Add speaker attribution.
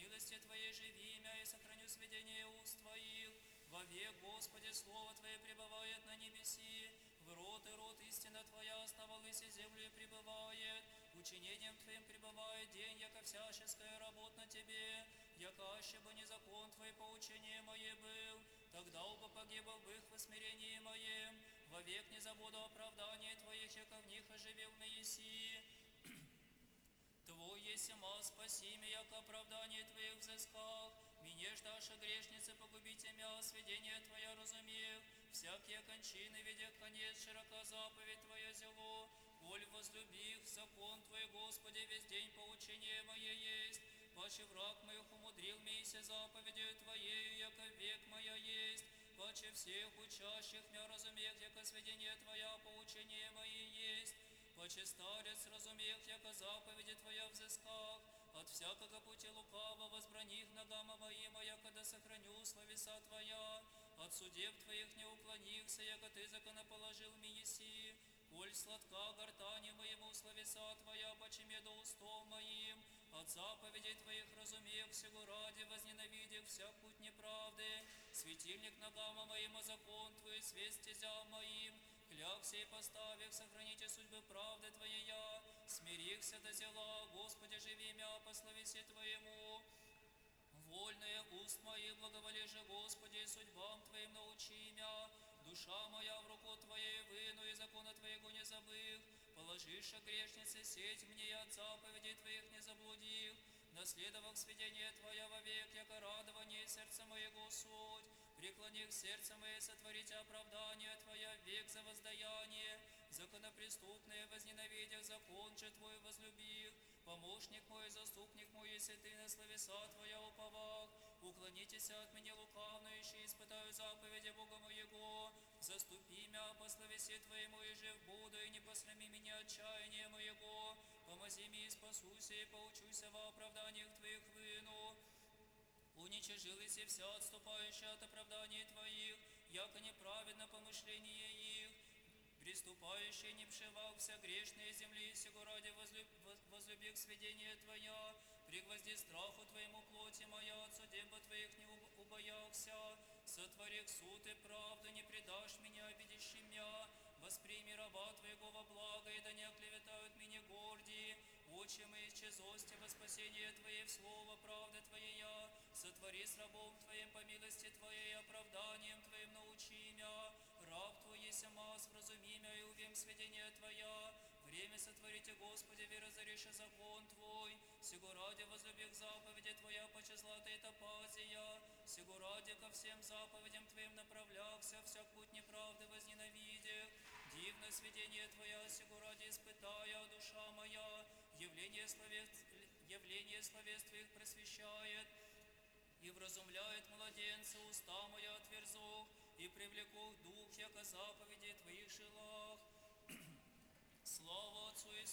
Speaker 1: милости Твоей живи имя и сохраню сведение уст Твоих. Вовек, Господи, Слово Твое пребывает на небеси, в рот и рот истина Твоя оставалась и землю и пребывает. Учинением Твоим пребывает день, яко всяческая работа на Тебе, яко аще бы не закон Твой поучение мое был, тогда бы погибал бы их во смирении моем. Вовек не забуду оправдания Твоих, яко в них оживил Моисей. Твой есть сама, спаси меня, яко оправдание Твоих взыскал. Мне ждашь грешницы, погубите мя, сведения Твоя разумев. Всякие кончины, видя конец, широка заповедь Твоя зело. Коль возлюбих закон Твой, Господи, весь день поучение мое есть. Паче враг моих умудрил меня заповедью Твоею, яко век моя есть. Паче всех учащих мя разумех, яко сведения Твоя поучение мои есть. Паче старец разумех, яко заповеди Твоя взысках, от всякого пути лукава возбраних ногам моим, яко да сохраню словеса Твоя, от судеб Твоих не уклонихся, яко Ты законоположил Миеси. Коль сладка гортани моему словеса Твоя, почеме до устов моим, от заповедей Твоих разумех, всего ради возненавидев всяк путь неправды, светильник ногам моим, закон Твой, свет стезям моим, клякся и поставив, сохраните судьбы правды Твоя, смирихся до зела, Господи, живи мя по словесе Твоему. Вольные уст мои, благоволи же, Господи, судьбам Твоим научи мя. Душа моя в руку Твоей выну, и закона Твоего не забых. Положиша грешницы сеть мне, и от заповедей Твоих не заблудих. Наследовав сведение Твоя вовек, яко радование сердца моего суть. Преклони к сердце мое, сотворите оправдание Твоя, век за воздаяние. Законопреступные возненавидев, закон же Твой возлюбих. Помощник мой, заступник мой, если Ты на словеса Твоя уповах. Уклонитесь от меня лукавнующие, испытаю заповеди Бога моего. Заступи мя по словесе Твоему, и жив буду, и не посрами меня отчаяние моего. Помози мне, и спасуся, и поучуся во оправданиях Твоих выну. Уничажились и вся отступающая от оправданий Твоих, яко неправедно помышление их. Приступающие не пшивал вся грешные земли, сего ради возлюбих сведения Твоя, пригвозди страху Твоему плоти моя, от судеб Твоих не убоялся, сотвори суд и правду, не предашь меня, обидящий мя, восприми раба Твоего во благо, и да не оклеветают меня гордии, очи мои чезости во спасение Твое в слово правды Твоя, сотвори с рабом Твоим по милости Твоей, оправданием Твоим научи мя, раб Твой есть мас, вразуми мя и увем сведения Твоя, время сотворите, Господи, верозариша закон Твой, сего ради возлюбих заповеди Твоя, поче злата и топазия, сего ради ко всем заповедям Твоим направлялся, всяк путь неправды возненавидев, дивно сведение Твоя, сего ради испытая, душа моя, явление словес Твоих просвещает, и вразумляет младенца, уста моя отверзох, и привлеку дух, яко заповедей Твоих шелах. Слава Отцу и